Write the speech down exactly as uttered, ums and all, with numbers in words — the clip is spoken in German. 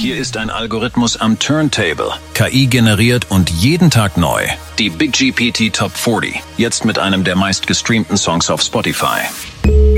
Hier ist ein Algorithmus am Turntable, K I generiert und jeden Tag neu. Die Big G P T Top vierzig, jetzt mit einem der meistgestreamten Songs auf Spotify.